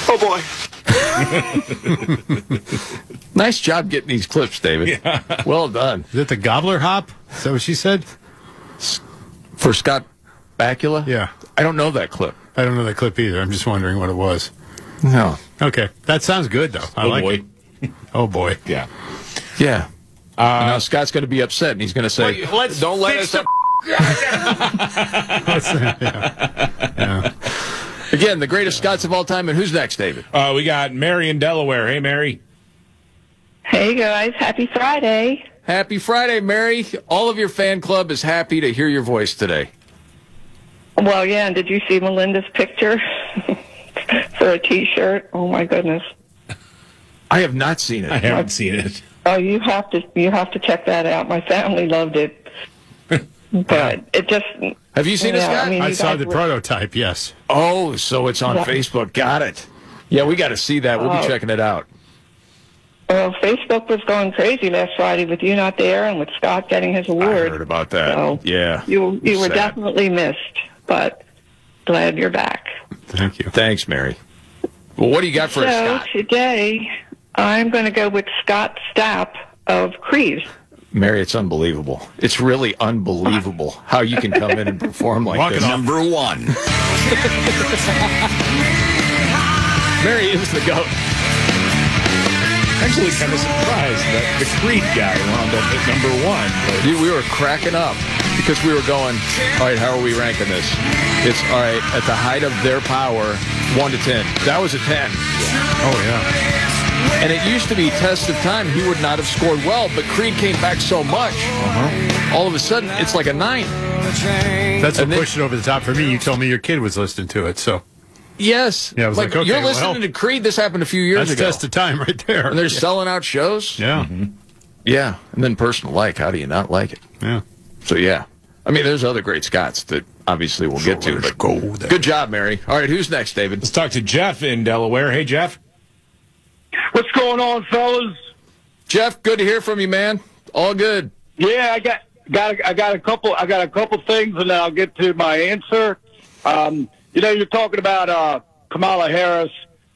Oh, boy. Nice job getting these clips, David. Yeah. Well done. Is it the gobbler hop? Is that what she said? For Scott Bakula? Yeah. I don't know that clip. I don't know that clip either. I'm just wondering what it was. No. Okay. That sounds good, though. I like boy. it. Oh, boy. Yeah. Yeah. Now Scott's going to be upset, and he's going to say, don't let us... Yeah. Again, the greatest Scots of all time. And who's next, David? We got Mary in Delaware. Hey, Mary. Hey, guys. Happy Friday. Happy Friday, Mary. All of your fan club is happy to hear your voice today. Well, yeah, and did you see Melinda's picture for a T-shirt? Oh, my goodness. I have not seen it. I haven't seen it. Oh, you have to check that out. My family loved it. But it just... Have you seen it, Scott? I mean, I you saw guys the were- prototype, yes. Oh, so it's on Yeah. Facebook. Got it. Yeah, we got to see that. We'll be checking it out. Well, Facebook was going crazy last Friday with you not there and with Scott getting his I award. heard about that. So Yeah. You were Sad. definitely missed, but glad you're back. Thank you. Thanks, Mary. Well, what do you got for us, So Scott? today, I'm going to go with Scott Stapp of Creed. Mary, it's unbelievable. It's really unbelievable how you can come in and perform like Walk this. it off. Number 1. Mary is the GOAT. Actually, kind of surprised that the Creed guy wound up at number 1. But Dude, we were cracking up because we were going, all right, how are we ranking this? It's, all right, at the height of their power, 1 to 10. That was a 10. Oh, yeah. And it used to be test of time, he would not have scored well, but Creed came back so much. All of a sudden, it's like a 9. That's what And then- pushed it over the top for me. You told me your kid was listening to it, so Yes. Yeah, I was like, okay, you're well, listening to Creed. This happened a few years that's ago. test of time right there. And they're selling out shows. Yeah. Yeah. And then personal like. How do you not like it? Yeah. So, yeah. I mean, there's other great Scots that obviously we'll get to. let's But go there. good job, Mary. All right, who's next, David? let's talk to Jeff in Delaware. Hey, Jeff. What's going on, fellas? Jeff, good to hear from you, man. All good. Yeah, I got a couple things, and then I'll get to my answer. You're talking about Kamala Harris.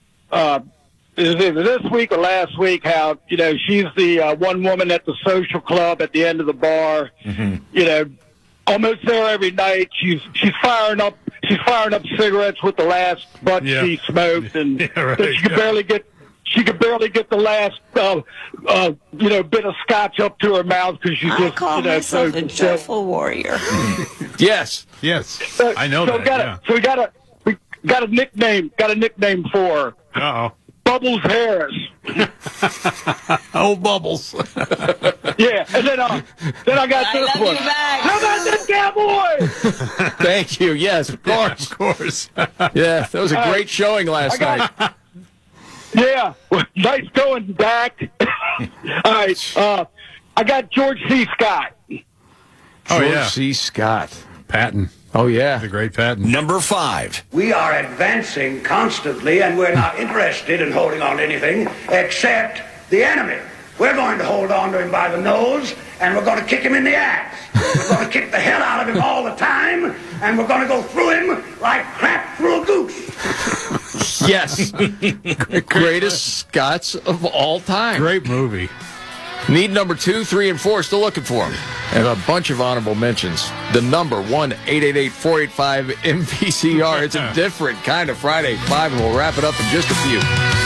Is it this week or last week? How she's the one woman at the social club at the end of the bar. Mm-hmm. Almost there every night. She's firing up cigarettes with the last butt Yeah. she smoked, and Yeah, right, that she could barely get the last bit of scotch up to her mouth because she's I just call myself a joyful warrior. Yes. Yes. I know so that. we got a nickname for her. Uh-oh. Bubbles Harris. Oh, Bubbles. Yeah, and then I got I this love one. you back. How about this cowboy? Thank you. Yes, of course. Of course. Yeah, that was a great showing last night. Yeah, nice going back. All right, I got George C. Scott. Oh, George yeah. C. Scott. Patton. Oh, yeah. The great Patton. Number 5. We are advancing constantly, and we're not interested in holding on to anything except the enemy. We're going to hold on to him by the nose, and we're going to kick him in the ass. We're going to kick the hell out of him all the time, and we're going to go through him like crap through a goose. Yes. Greatest Scots of all time. Great movie. Need number 2, 3, and 4. Still looking for them. And a bunch of honorable mentions. The number 1-888-485-MPCR. It's a different kind of Friday 5, and we'll wrap it up in just a few.